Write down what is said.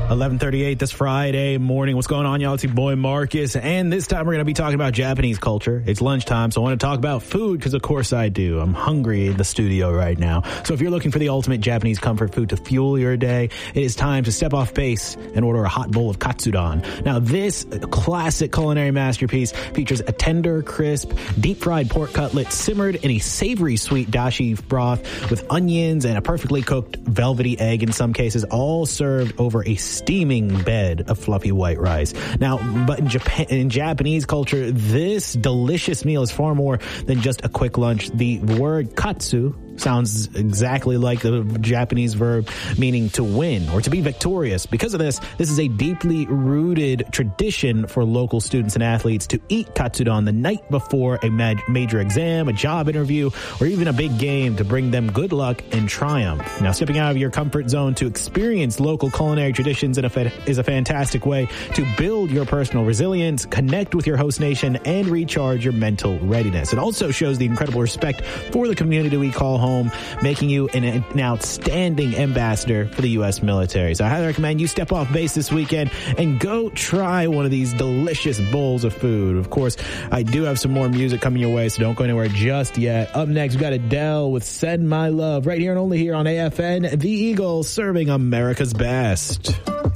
11:38 this Friday morning. What's going on, y'all? It's your boy Marcus, and this time we're going to be talking about Japanese culture. It's lunchtime, so I want to talk about food because, of course, I do. I'm hungry in the studio right now. So if you're looking for the ultimate Japanese comfort food to fuel your day, it is time to step off base and order a hot bowl of katsudon. Now, this classic culinary masterpiece features a tender, crisp, deep-fried pork cutlet simmered in a savory sweet dashi broth with onions and a perfectly cooked velvety egg in some cases, all served over a steaming bed of fluffy white rice. Now, but in Japanese culture, this delicious meal is far more than just a quick lunch. The word katsu sounds exactly like the Japanese verb meaning to win or to be victorious. Because of this is a deeply rooted tradition for local students and athletes to eat katsudon the night before a major exam, a job interview, or even a big game to bring them good luck and triumph. Now, stepping out of your comfort zone to experience local culinary traditions is a fantastic way to build your personal resilience, connect with your host nation, and recharge your mental readiness. It also shows the incredible respect for the community we call home, making you an outstanding ambassador for the U.S. military. So I highly recommend you step off base this weekend and go try one of these delicious bowls of food. Of course, I do have some more music coming your way, so don't go anywhere just yet. Up next, we got Adele with Send My Love right here and only here on AFN, The Eagle, serving America's best.